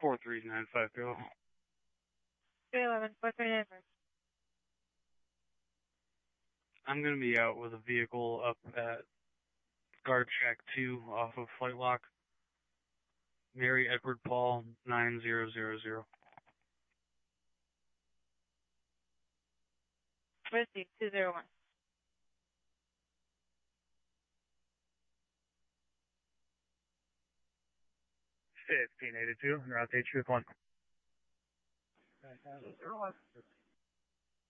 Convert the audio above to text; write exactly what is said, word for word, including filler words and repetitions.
four three nine five go. three eleven, four three nine five. I'm going to be out with a vehicle up at Guard Shack two off of Flight Lock. Mary Edward Paul nine zero zero zero. Received two zero one. fifteen eighty-two, and route H two one. two zero one.